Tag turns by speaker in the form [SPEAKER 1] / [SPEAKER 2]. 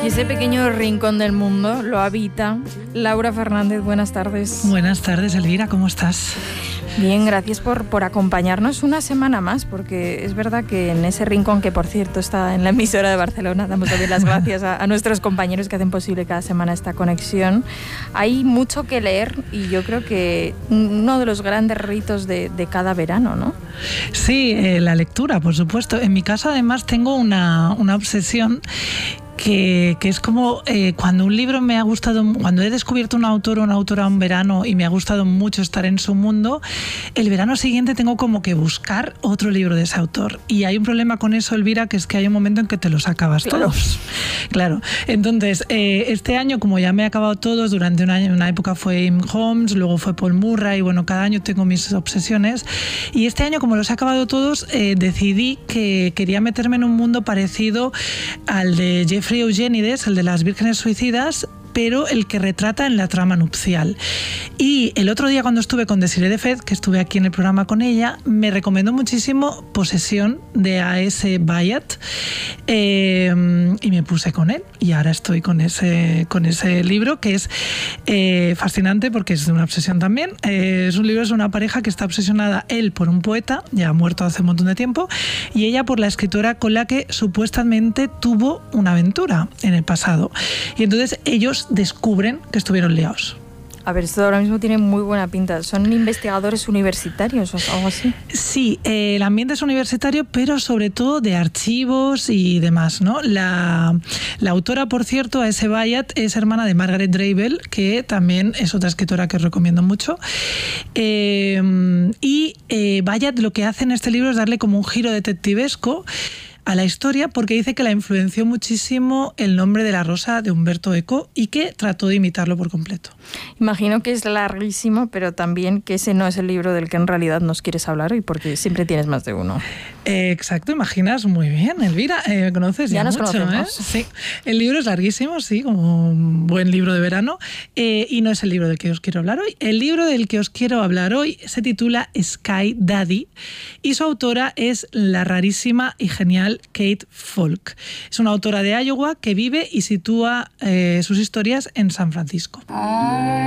[SPEAKER 1] Y ese pequeño rincón del mundo lo habita Laura Fernández. Buenas tardes.
[SPEAKER 2] Buenas tardes, Elvira, ¿cómo estás?
[SPEAKER 1] Bien, gracias por acompañarnos una semana más, porque es verdad que en ese rincón, que por cierto está en la emisora de Barcelona, damos también las gracias a nuestros compañeros que hacen posible cada semana esta conexión, hay mucho que leer y yo creo que uno de los grandes ritos de cada verano, ¿no?
[SPEAKER 2] Sí, la lectura, por supuesto. En mi caso, además, tengo una obsesión que es como cuando un libro me ha gustado, cuando he descubierto un autor o una autora un verano y me ha gustado mucho estar en su mundo, el verano siguiente tengo como que buscar otro libro de ese autor. Y hay un problema con eso, Elvira, que es que hay un momento en que te los acabas todos. Claro. Entonces, este año, como ya me he acabado todos, durante un año, una época fue Im Holmes, luego fue Paul Murray, bueno, cada año tengo mis obsesiones. Y este año, como los he acabado todos, decidí que quería meterme en un mundo parecido al de Jeffrey Eugenides, el de las vírgenes suicidas, pero el que retrata en la trama nupcial. Y el otro día, cuando estuve con Desiree de Fed, que estuve aquí en el programa con ella, me recomendó muchísimo Posesión de A.S. Byatt, y me puse con él y ahora estoy con ese libro, que es fascinante porque es de una obsesión también. Es un libro, es una pareja que está obsesionada, él por un poeta ya muerto hace un montón de tiempo y ella por la escritora con la que supuestamente tuvo una aventura en el pasado, y entonces ellos descubren que estuvieron liados.
[SPEAKER 1] A ver, esto ahora mismo tiene muy buena pinta. ¿Son investigadores universitarios o algo así?
[SPEAKER 2] Sí, el ambiente es universitario, pero sobre todo de archivos y demás, ¿no? La autora, por cierto, A.S. Byatt, es hermana de Margaret Drabel, que también es otra escritora que os recomiendo mucho. Byatt lo que hace en este libro es darle como un giro detectivesco a la historia, porque dice que la influenció muchísimo El nombre de la rosa de Umberto Eco y que trató de imitarlo por completo.
[SPEAKER 1] Imagino que es larguísimo, pero también que ese no es el libro del que en realidad nos quieres hablar hoy, porque siempre tienes más de uno.
[SPEAKER 2] Exacto, imaginas muy bien, Elvira, me conoces ya
[SPEAKER 1] nos
[SPEAKER 2] mucho,
[SPEAKER 1] conocemos.
[SPEAKER 2] Sí, el libro es larguísimo, sí, como un buen libro de verano, y no es el libro del que os quiero hablar hoy. El libro del que os quiero hablar hoy se titula Sky Daddy y su autora es la rarísima y genial Kate Falk. Es una autora de Iowa que vive y sitúa sus historias en San Francisco.